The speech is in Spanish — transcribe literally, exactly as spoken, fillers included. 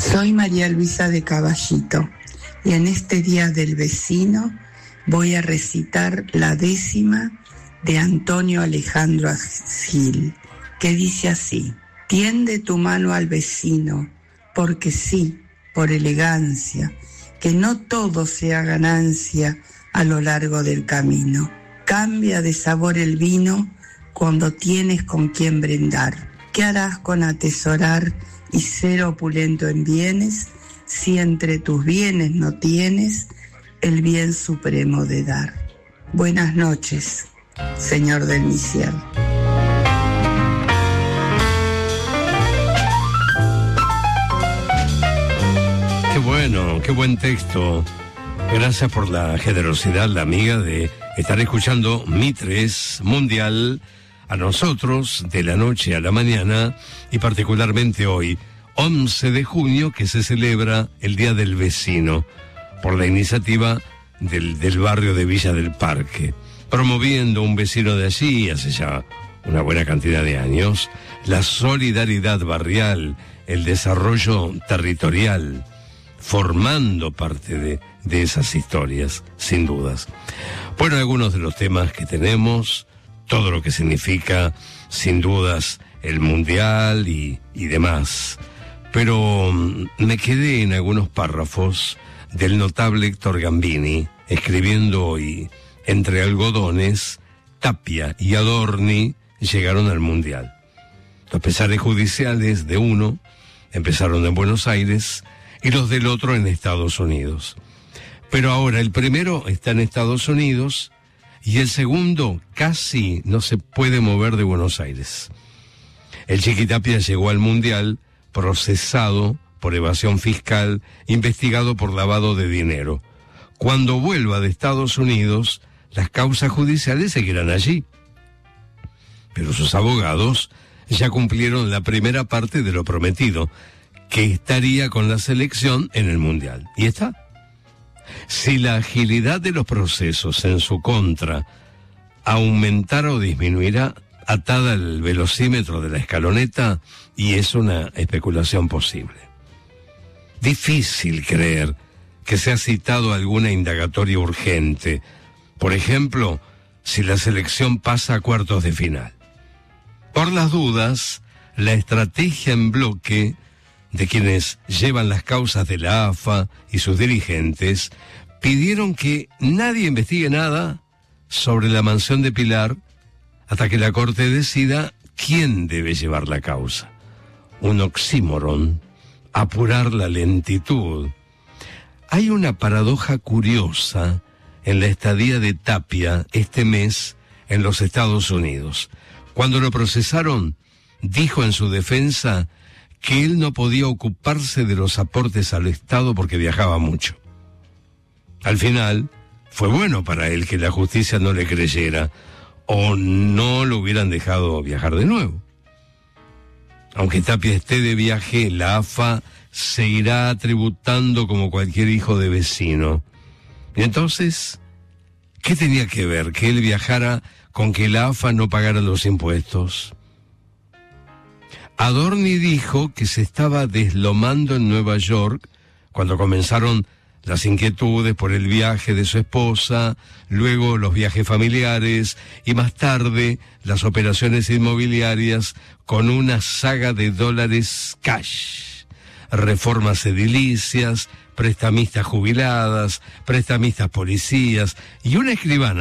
Soy María Luisa de Caballito y en este Día del Vecino voy a recitar la décima de Antonio Alejandro Gil, que dice así: tiende tu mano al vecino, porque sí, por elegancia, que no todo sea ganancia a lo largo del camino. Cambia de sabor el vino cuando tienes con quien brindar. ¿Qué harás con atesorar y ser opulento en bienes, si entre tus bienes no tienes el bien supremo de dar? Buenas noches, señor del Misier. Qué bueno, qué buen texto. Gracias por la generosidad, la amiga, de estar escuchando Mitres Mundial a nosotros de la noche a la mañana, y particularmente hoy, once de junio, que se celebra el Día del Vecino, por la iniciativa del, del barrio de Villa del Parque, promoviendo un vecino de allí hace ya una buena cantidad de años, la solidaridad barrial, el desarrollo territorial, formando parte de, de esas historias, sin dudas. Bueno, algunos de los temas que tenemos, todo lo que significa, sin dudas, el Mundial y, y demás. Pero me quedé en algunos párrafos del notable Héctor Gambini, escribiendo hoy: entre algodones, Tapia y Adorni llegaron al Mundial. Los pesares judiciales de uno empezaron en Buenos Aires y los del otro en Estados Unidos. Pero ahora el primero está en Estados Unidos y el segundo casi no se puede mover de Buenos Aires. El Chiquitapia llegó al Mundial procesado por evasión fiscal, investigado por lavado de dinero. Cuando vuelva de Estados Unidos, las causas judiciales seguirán allí. Pero sus abogados ya cumplieron la primera parte de lo prometido, que estaría con la selección en el Mundial. Y está. Si la agilidad de los procesos en su contra aumentará o disminuirá, atada al velocímetro de la escaloneta, y es una especulación posible. Difícil creer que sea citado alguna indagatoria urgente. Por ejemplo, si la selección pasa a cuartos de final. Por las dudas, la estrategia en bloque de quienes llevan las causas de la A F A y sus dirigentes pidieron que nadie investigue nada sobre la mansión de Pilar hasta que la Corte decida quién debe llevar la causa. Un oxímoron, apurar la lentitud. Hay una paradoja curiosa en la estadía de Tapia este mes en los Estados Unidos. Cuando lo procesaron, dijo en su defensa que él no podía ocuparse de los aportes al Estado porque viajaba mucho. Al final, fue bueno para él que la justicia no le creyera, o no lo hubieran dejado viajar de nuevo. Aunque Tapia esté de viaje, la A F A seguirá tributando como cualquier hijo de vecino. Y entonces, ¿qué tenía que ver que él viajara con que la A F A no pagara los impuestos? Adorni dijo que se estaba deslomando en Nueva York cuando comenzaron las inquietudes por el viaje de su esposa, luego los viajes familiares y más tarde las operaciones inmobiliarias con una saga de dólares cash, reformas edilicias, prestamistas jubiladas, prestamistas policías y una escribana